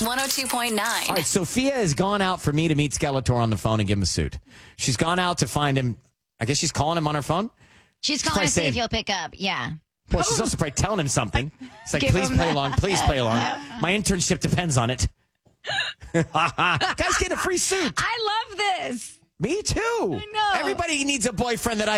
102.9. All right, Sophia has gone out for me to meet Skeletor on the phone and give him a suit. She's gone out to find him. I guess she's calling him on her phone. She's calling to see if he'll pick up. Yeah. Well, she's also probably telling him something. It's like, Give please him play that. along. Please play along. My internship depends on it. Guys, get a free suit. I love this. Me too. I know. Everybody needs a boyfriend that